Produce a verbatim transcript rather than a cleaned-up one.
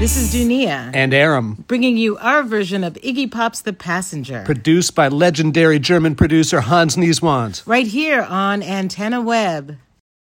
This is Dunia. And Aram. Bringing you our version of Iggy Pop's The Passenger. Produced by legendary German producer Hans Nieswans. Right here on Antenna Web.